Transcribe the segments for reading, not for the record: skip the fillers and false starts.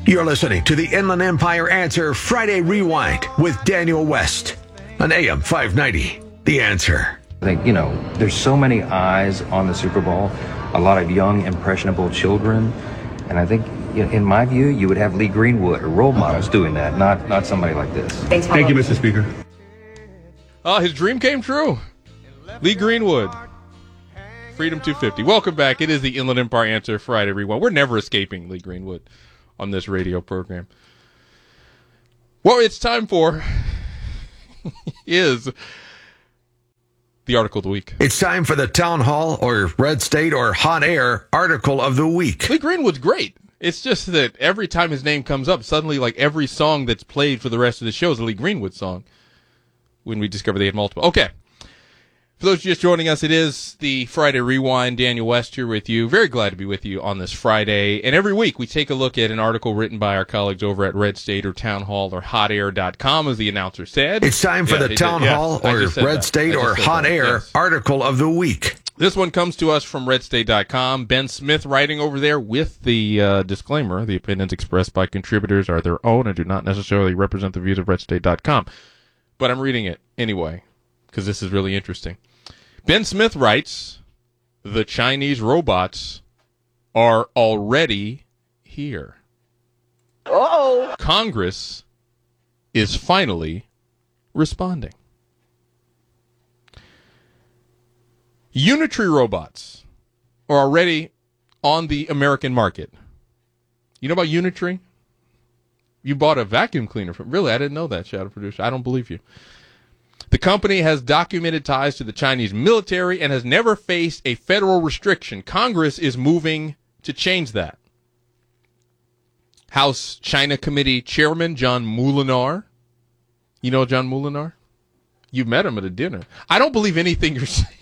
You're listening to the Inland Empire Answer Friday Rewind with Daniel West on AM 590. The Answer. I think, there's so many eyes on the Super Bowl, a lot of young, impressionable children, and I think, in my view, you would have Lee Greenwood or role models doing that, not somebody like this. Thank you, Mr. Speaker. His dream came true. Lee Greenwood. Freedom 250. Welcome back. It is the Inland Empire Answer Friday Rewind. We're never escaping Lee Greenwood on this radio program. What it's time for is the Article of the Week. It's time for the Town Hall or Red State or Hot Air Article of the Week. Lee Greenwood's great. It's just that every time his name comes up, suddenly like every song that's played for the rest of the show is a Lee Greenwood song when we discover they had multiple. Okay. For those just joining us, it is the Friday Rewind. Daniel West here with you. Very glad to be with you on this Friday. And every week we take a look at an article written by our colleagues over at Red State or Town Hall or hotair.com, as the announcer said. It's time for the Town Hall or Red State or Hot Air Article of the Week. This one comes to us from redstate.com. Ben Smith writing over there with the disclaimer, the opinions expressed by contributors are their own and do not necessarily represent the views of redstate.com. But I'm reading it anyway, because this is really interesting. Ben Smith writes, the Chinese robots are already here. Uh-oh. Congress is finally responding. Unitree robots are already on the American market. You know about Unitree? You bought a vacuum cleaner from... Really, I didn't know that, Shadow Producer. I don't believe you. The company has documented ties to the Chinese military and has never faced a federal restriction. Congress is moving to change that. House China Committee Chairman John Moolenaar. You know John Moolenaar? You met him at a dinner. I don't believe anything you're saying.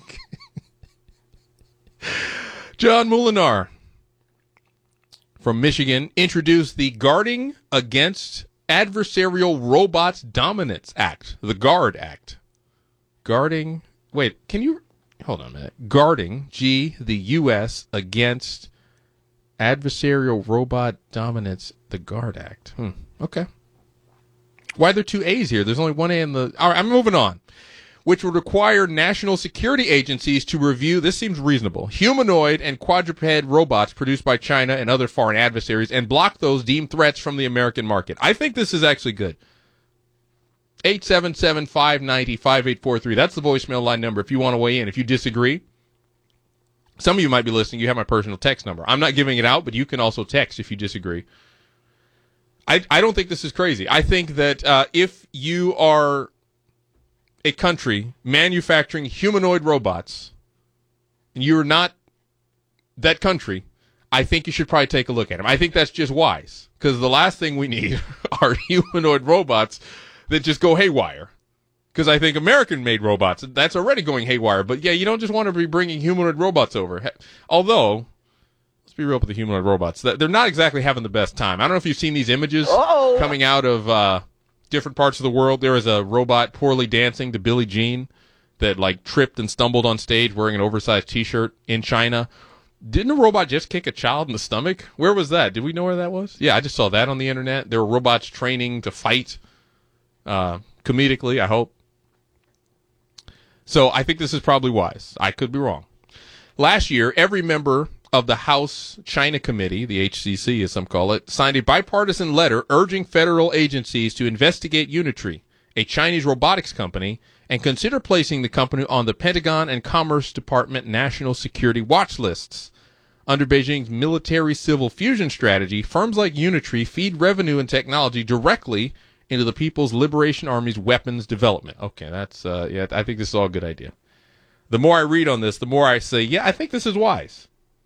John Moolenaar from Michigan introduced the Guarding Against Adversarial Robots Dominance Act, the GUARD Act. Guarding, wait, can you, hold on a minute. Guarding, the U.S. Against Adversarial Robot Dominance, the GUARD Act. Okay. Why are there two A's here? There's only one A in the, all right, I'm moving on. Which would require national security agencies to review, this seems reasonable, humanoid and quadruped robots produced by China and other foreign adversaries and block those deemed threats from the American market. I think this is actually good. 877-590-5843. That's the voicemail line number if you want to weigh in. If you disagree, some of you might be listening. You have my personal text number. I'm not giving it out, but you can also text if you disagree. I don't think this is crazy. I think that if you are a country manufacturing humanoid robots, and you're not that country, I think you should probably take a look at them. I think that's just wise, because the last thing we need are humanoid robots that just go haywire. Because I think American-made robots, that's already going haywire. But yeah, you don't just want to be bringing humanoid robots over. Although, let's be real with the humanoid robots. They're not exactly having the best time. I don't know if you've seen these images coming out of different parts of the world. There was a robot poorly dancing to Billie Jean that like tripped and stumbled on stage wearing an oversized T-shirt in China. Didn't a robot just kick a child in the stomach? Where was that? Did we know where that was? Yeah, I just saw that on the internet. There were robots training to fight, comedically, I hope. So I think this is probably wise. I could be wrong. Last year, every member of the House China Committee, the HCC as some call it, signed a bipartisan letter urging federal agencies to investigate Unitree, a Chinese robotics company, and consider placing the company on the Pentagon and Commerce Department national security watch lists. Under Beijing's military-civil fusion strategy, firms like Unitree feed revenue and technology directly into the People's Liberation Army's weapons development. Okay, that's, yeah, I think this is all a good idea. The more I read on this, the more I say, yeah, I think this is wise.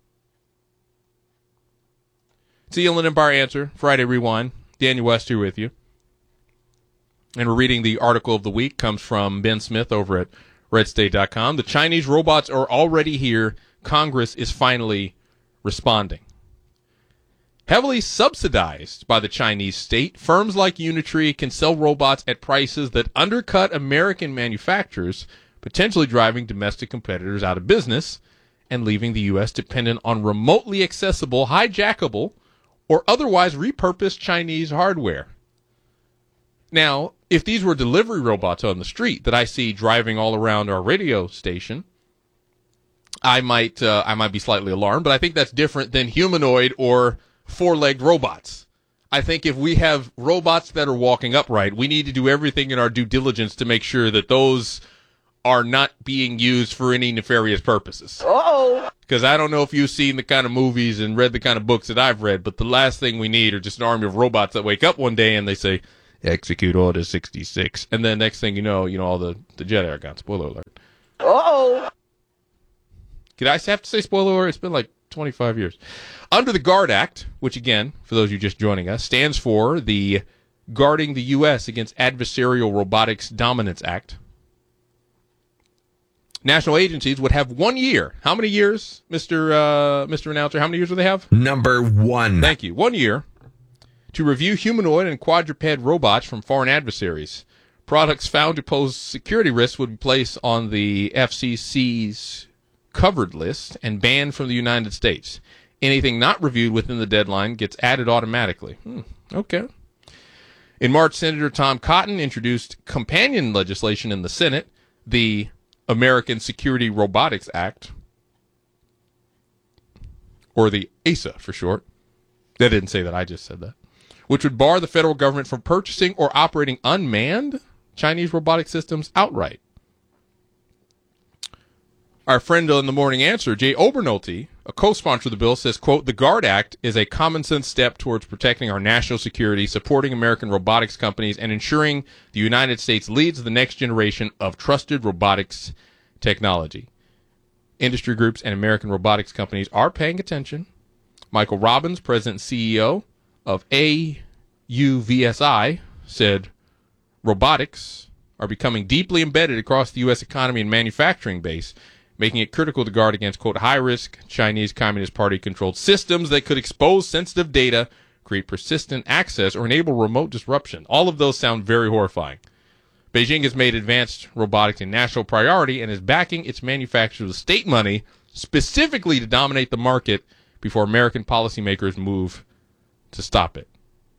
It's the Inland Empire Answer, Friday Rewind. Daniel West here with you. And we're reading the article of the week. Comes from Ben Smith over at redstate.com. The Chinese robots are already here. Congress is finally responding. Heavily subsidized by the Chinese state, firms like Unitree can sell robots at prices that undercut American manufacturers, potentially driving domestic competitors out of business and leaving the U.S. dependent on remotely accessible, hijackable, or otherwise repurposed Chinese hardware. Now, if these were delivery robots on the street that I see driving all around our radio station, I might be slightly alarmed, but I think that's different than humanoid or four-legged robots. I think if we have robots that are walking upright, we need to do everything in our due diligence to make sure that those are not being used for any nefarious purposes. Uh-oh. Because I don't know if you've seen the kind of movies and read the kind of books that I've read, but the last thing we need are just an army of robots that wake up one day and they say, execute Order 66. And then next thing you know, all the Jedi are gone. Spoiler alert. Uh-oh. Did I have to say spoiler alert? It's been like 25 years. Under the GUARD Act, which again, for those of you just joining us, stands for the Guarding the U.S. Against Adversarial Robotics Dominance Act. National agencies would have 1 year. How many years, Mr. Announcer? How many years would they have? Number 1. Thank you. 1 year to review humanoid and quadruped robots from foreign adversaries. Products found to pose security risks would be placed on the FCC's covered list and banned from the United States. Anything not reviewed within the deadline gets added automatically. Okay. In March, Senator Tom Cotton introduced companion legislation in the Senate, the American Security Robotics Act, or the ASA for short. That didn't say that, I just said that. Which would bar the federal government from purchasing or operating unmanned Chinese robotic systems outright. Our friend on the Morning Answer, Jay Obernolte, a co-sponsor of the bill, says, quote, the GUARD Act is a common-sense step towards protecting our national security, supporting American robotics companies, and ensuring the United States leads the next generation of trusted robotics technology. Industry groups and American robotics companies are paying attention. Michael Robbins, president and CEO of AUVSI, said, robotics are becoming deeply embedded across the U.S. economy and manufacturing base, making it critical to guard against, quote, high-risk Chinese Communist Party-controlled systems that could expose sensitive data, create persistent access, or enable remote disruption. All of those sound very horrifying. Beijing has made advanced robotics a national priority and is backing its manufacturers with state money specifically to dominate the market before American policymakers move to stop it.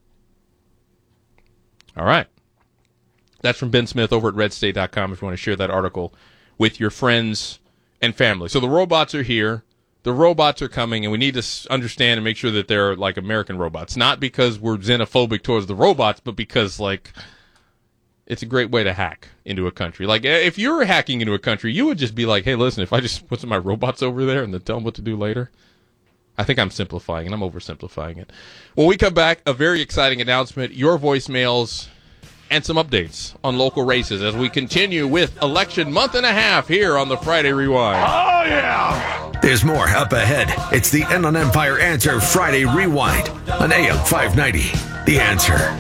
All right. That's from Ben Smith over at redstate.com if you want to share that article with your friends and family. So the robots are here. The robots are coming, and we need to understand and make sure that they're like American robots. Not because we're xenophobic towards the robots, but because, like, it's a great way to hack into a country. Like, if you were hacking into a country, you would just be like, hey, listen, if I just put some of my robots over there and then tell them what to do later. I think I'm simplifying, and I'm oversimplifying it. When we come back, a very exciting announcement, your voicemails, and some updates on local races as we continue with election month and a half here on the Friday Rewind. Oh, yeah! There's more up ahead. It's the Inland Empire Answer Friday Rewind on AM 590. The Answer.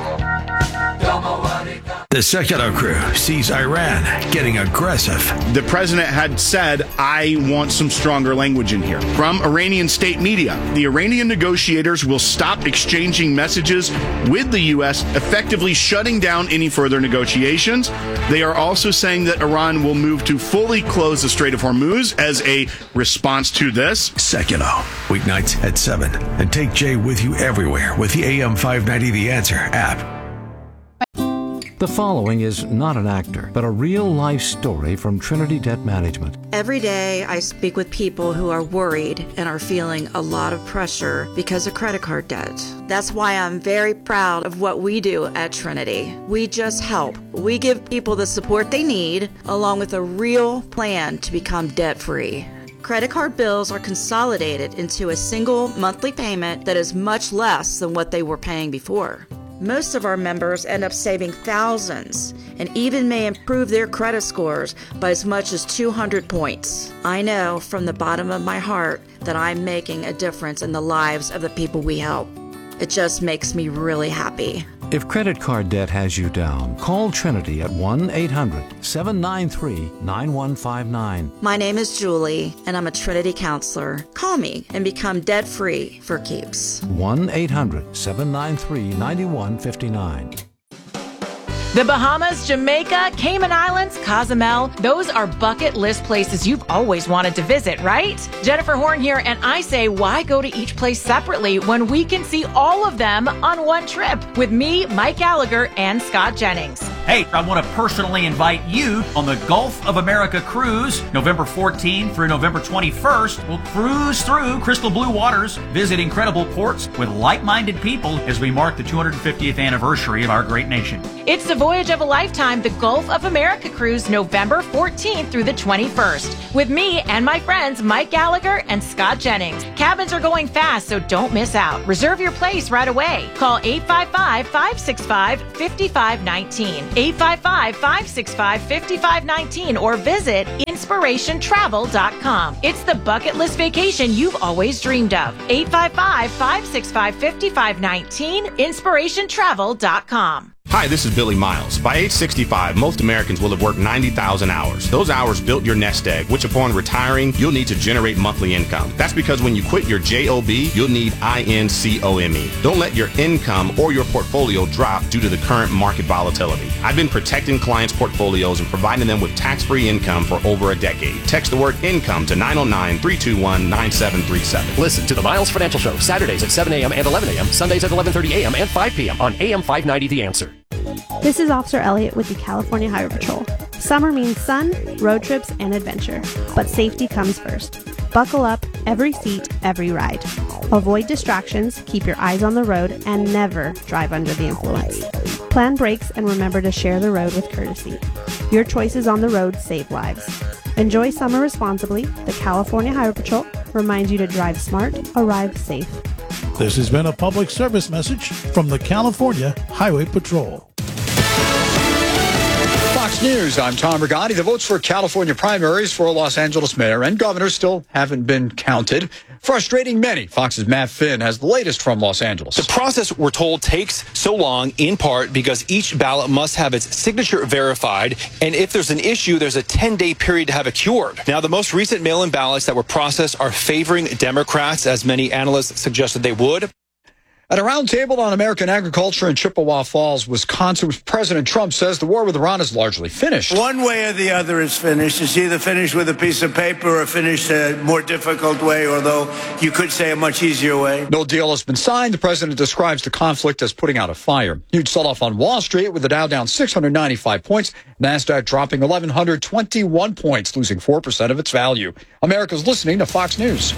The secular crew sees Iran getting aggressive. The president had said, I want some stronger language in here. From Iranian state media, the Iranian negotiators will stop exchanging messages with the U.S., effectively shutting down any further negotiations. They are also saying that Iran will move to fully close the Strait of Hormuz as a response to this. Secular, weeknights at 7. And take Jay with you everywhere with the AM 590 The Answer app. The following is not an actor, but a real-life story from Trinity Debt Management. Every day I speak with people who are worried and are feeling a lot of pressure because of credit card debt. That's why I'm very proud of what we do at Trinity. We just help. We give people the support they need, along with a real plan to become debt-free. Credit card bills are consolidated into a single monthly payment that is much less than what they were paying before. Most of our members end up saving thousands and even may improve their credit scores by as much as 200 points. I know from the bottom of my heart that I'm making a difference in the lives of the people we help. It just makes me really happy. If credit card debt has you down, call Trinity at 1-800-793-9159. My name is Julie, and I'm a Trinity counselor. Call me and become debt-free for keeps. 1-800-793-9159. The Bahamas, Jamaica, Cayman Islands, Cozumel, those are bucket list places you've always wanted to visit, right? Jennifer Horn here, and I say, why go to each place separately when we can see all of them on one trip with me, Mike Gallagher, and Scott Jennings? Hey, I want to personally invite you on the Gulf of America cruise, November 14th through November 21st. We'll cruise through crystal blue waters, visit incredible ports with like-minded people as we mark the 250th anniversary of our great nation. It's the voyage of a lifetime, the Gulf of America cruise, November 14th through the 21st, with me and my friends Mike Gallagher and Scott Jennings. Cabins are going fast, so don't miss out. Reserve your place right away. Call 855-565-5519, 855-565-5519, or visit inspirationtravel.com. It's the bucket list vacation you've always dreamed of. 855-565-5519, inspirationtravel.com. Hi, this is Billy Miles. By age 65, most Americans will have worked 90,000 hours. Those hours built your nest egg, which upon retiring, you'll need to generate monthly income. That's because when you quit your JOB, you'll need INCOME. Don't let your income or your portfolio drop due to the current market volatility. I've been protecting clients' portfolios and providing them with tax-free income for over a decade. Text the word income to 909-321-9737. Listen to the Miles Financial Show, Saturdays at 7 a.m. and 11 a.m., Sundays at 11:30 a.m. and 5 p.m. on AM 590 The Answer. This is Officer Elliott with the California Highway Patrol. Summer means sun, road trips, and adventure. But safety comes first. Buckle up, every seat, every ride. Avoid distractions, keep your eyes on the road, and never drive under the influence. Plan brakes and remember to share the road with courtesy. Your choices on the road save lives. Enjoy summer responsibly. The California Highway Patrol reminds you to drive smart, arrive safe. This has been a public service message from the California Highway Patrol. Fox News, I'm Tom Rigotti. The votes for California primaries for Los Angeles mayor and governor still haven't been counted, frustrating many. Fox's Matt Finn has the latest from Los Angeles. The process, we're told, takes so long in part because each ballot must have its signature verified, and if there's an issue, there's a 10-day period to have it cured. Now, the most recent mail-in ballots that were processed are favoring Democrats, as many analysts suggested they would. At a roundtable on American agriculture in Chippewa Falls, Wisconsin, President Trump says the war with Iran is largely finished. One way or the other is finished. It's either finished with a piece of paper or finished a more difficult way, although you could say a much easier way. No deal has been signed. The president describes the conflict as putting out a fire. Huge sell-off on Wall Street with the Dow down 695 points, NASDAQ dropping 1,121 points, losing 4% of its value. America's listening to Fox News.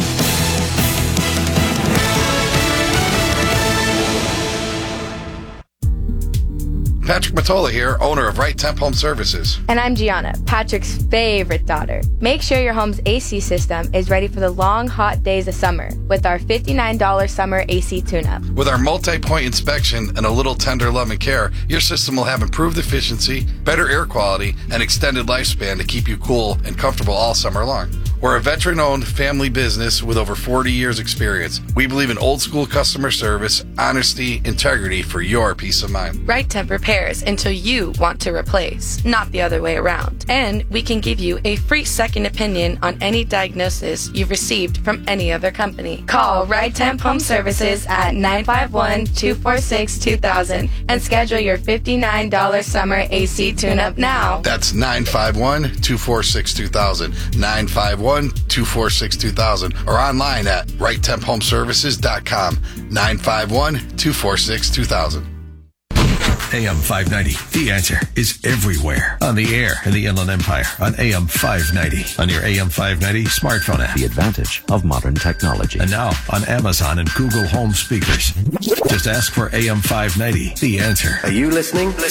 Patrick Matola here, owner of Right Temp Home Services. And I'm Gianna, Patrick's favorite daughter. Make sure your home's AC system is ready for the long, hot days of summer with our $59 summer AC tune-up. With our multi-point inspection and a little tender love and care, your system will have improved efficiency, better air quality, and extended lifespan to keep you cool and comfortable all summer long. We're a veteran-owned family business with over 40 years experience. We believe in old-school customer service, honesty, integrity for your peace of mind. Right Temp repairs until you want to replace, not the other way around. And we can give you a free second opinion on any diagnosis you've received from any other company. Call Right Temp Home Services at 951-246-2000 and schedule your $59 summer AC tune-up now. That's 951-246-2000, 951-246-2000, or online at righttemphomeservices.com, 951-246-2000. AM 590, The Answer, is everywhere. On the air in the Inland Empire, on AM 590, on your AM 590 smartphone app. The advantage of modern technology. And now on Amazon and Google Home speakers. Just ask for AM 590, The Answer. Are you listening?